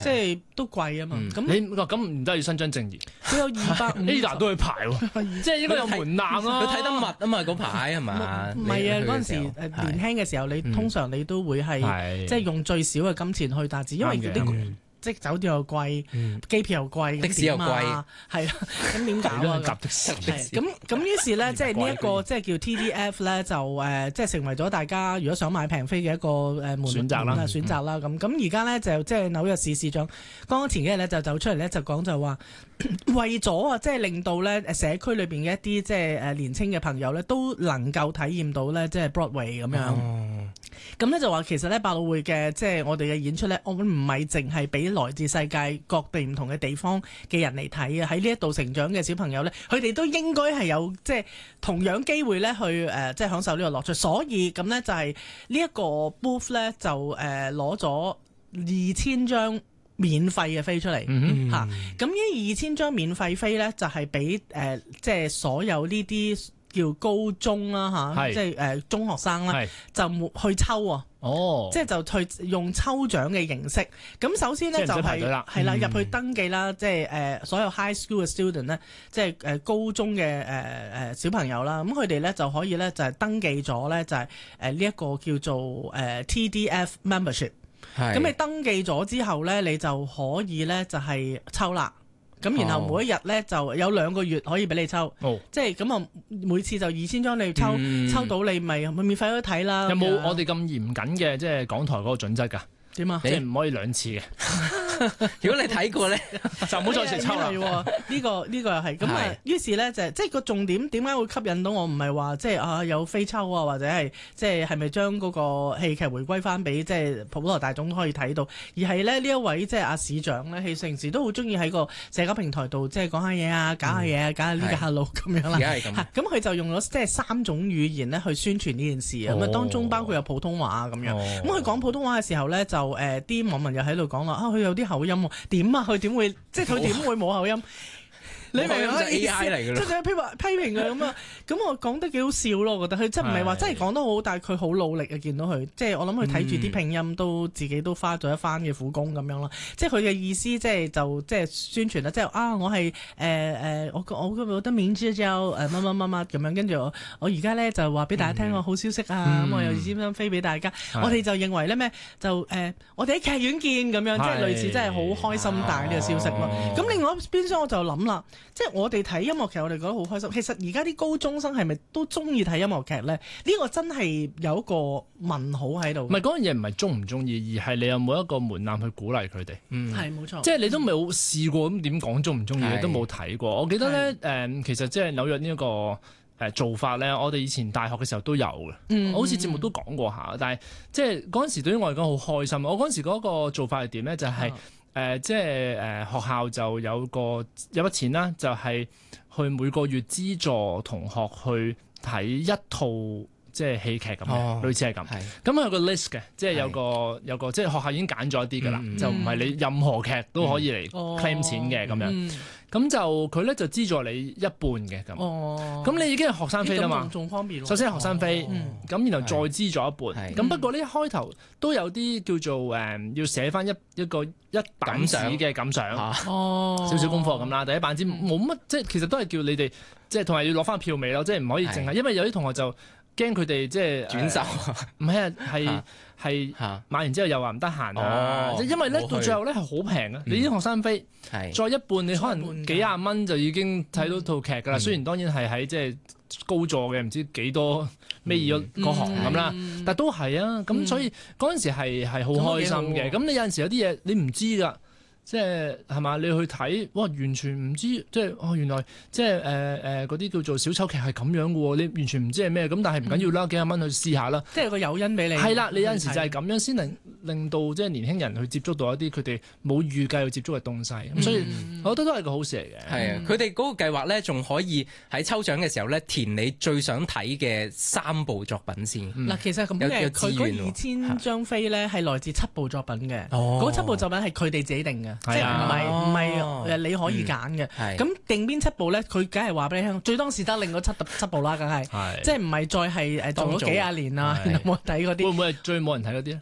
即係都貴啊嘛。咁咁唔得要伸張正義， 佢有250 Ada 都去排喎，即係應該有門檻啊。 佢睇得密啊嘛，嗰排係嘛？ 唔係啊，嗰陣時年輕嘅時候，你通常你都會係即係用最少嘅金錢去達至，因為呢個。即係酒店又貴，機票又貴， 的士又貴， 係啦，咁點搞啊？ 搭的士， 咁於是咧，即係呢一個即係叫 TDF 咧，就即係成為咗大家如果想買平飛嘅一個選擇啦。咁而家咧就即係紐約市市長剛剛前幾日咧就走出嚟咧就講就話，為咗啊即係令到咧社區裏邊嘅一啲即係年青嘅朋友咧都能夠體驗到咧即係 Broadway 咁樣。咁咧就話其實咧百老匯嘅即係我哋嘅演出咧，我唔係淨係俾來自世界各地唔同嘅地方嘅人嚟睇啊！喺呢一度成長嘅小朋友咧，佢哋都應該係有即係同樣機會咧去即係享受呢個樂趣。所以咁咧就係呢一個 booth 咧就攞咗2000張免費嘅飛出嚟嚇。咁呢2000張免費飛咧就係俾即係所有呢啲叫高中啦嚇，即係中學生啦，就去抽啊！即係就去用抽獎嘅形式。咁首先咧就係啦入去登記啦，即係所有 high school 嘅 student 咧，即係高中嘅小朋友啦。咁佢哋咧就可以咧就係登記咗咧就係呢一個叫做TDF membership。咁你登記咗之後咧，你就可以咧就係抽啦。咁然後每一日咧就有2個月可以俾你抽，即係咁啊！每次就2000張你抽到你咪免費可以睇啦。 有冇我哋咁嚴謹嘅即係港台嗰個準則㗎？點啊？即係唔可以2次嘅。 如果你睇過咧， 就唔好再食抽啦。 呢個又係咁啊！於是咧就即係個重點點解會吸引到我？唔係話即係有飛抽啊，或者係即係咪將嗰個戲劇回歸翻俾即係普羅大眾都可以睇到？而係咧呢一位即係阿市長咧，佢成時都好中意喺個社交平台度即係講下嘢啊，搞下嘢啊，搞下呢個 hello 咁樣啦。咁佢就用咗即係3種語言咧去宣傳呢件事啊。咁啊當中包括有普通話咁樣。咁佢講普通話嘅時候咧，就啲網民又喺度講啦，佢有啲口音喎，點啊？佢點會即係佢點會冇口音？你明唔明啊？ AI 嚟嘅咯， 即係批評佢咁啊！咁我講得幾好笑咯，我覺得佢真唔係話真係講得好，但係佢好努力啊！見到佢，即係我諗佢睇住啲拼音都自己都花咗一番嘅苦功咁樣咯。即係佢嘅意思，即係宣傳啦，即係我係我嘅名字叫乜乜咁樣，跟住我而家咧就話俾大家聽個好消息啊！咁我又專登飛俾大家。我哋就認為咧咩就我哋喺劇院見咁樣，即係類似真係好開心大呢個消息咯。咁另外一邊廂我就諗啦。即係我哋睇音樂劇，我哋覺得好開心。其實而家啲高中生係咪都中意睇音樂劇咧？呢個真係有一個問號喺度。 唔係嗰樣嘢，唔係中唔中意，而係你有冇一個門檻去鼓勵佢哋。 係冇錯。 即係你都冇試過咁點講中唔中意，你都冇睇過。我記得咧其實即係紐約呢一個做法咧，我哋以前大學嘅時候都有嘅。我好似節目都講過下，但係即係嗰陣時對於我嚟講好開心。我嗰陣時嗰個做法係點咧？就係即係學校就有筆錢啦，就係去每個月資助同學去睇一套即係戲劇咁嘅，類似係咁。咁有個 list 嘅，即係有個即係學校已經揀咗一啲㗎啦，就唔係你任何劇都可以嚟 claim 錢嘅咁樣。咁就佢咧就資助你一半嘅咁。咁你已經係學生飛啦嘛， 仲方便。 首先係學生飛，咁然後再資助一半。咁不過呢一開頭都有啲叫做要寫翻一版紙嘅感想，少少功課咁啦。第一版紙冇乜，即係其實都係叫你哋即係同埋要攞翻票尾咯，即係唔可以淨係，因為有啲同學就驚佢哋即係轉售， 唔係啊，係買完之後又話唔得閒啊，因為咧到最後咧係好平啊！你啲學生飛再一半，你可能幾廿蚊就已經睇到套劇㗎啦。雖然當然係喺即係高座嘅，唔知幾多尾二嗰行咁啦，但都係啊。咁所以嗰陣時係好開心嘅。咁你有陣時有啲嘢你唔知㗎。即係嘛？你去睇，哇！完全唔知，即係原來即係嗰啲叫做小丑劇係咁樣嘅喎，你完全唔知係咩咁，但係唔緊要啦，幾廿蚊去試下啦。即係有個誘因俾你。係啦，你有陣時就係咁樣先能令到即係年輕人去接觸到一啲佢哋冇預計去接觸嘅東西。咁所以我覺得都係個好事嚟嘅。 係啊，佢哋嗰個計劃咧，仲可以喺抽獎嘅時候咧，填你最想睇嘅3部作品先。 嗱，其實咁嘅，佢嗰2000張飛咧係來自7部作品嘅。嗰7部作品係佢哋自己定嘅。即係唔係你可以揀嘅，咁定邊7部咧？佢梗係話俾你聽，最當時得令嗰七部啦，梗係，即係唔係再係做咗幾廿年啦，冇人睇嗰啲。 會唔會係最冇人睇嗰啲咧？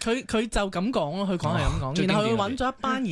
佢就咁講咯，佢講係咁講，然後佢揾咗一班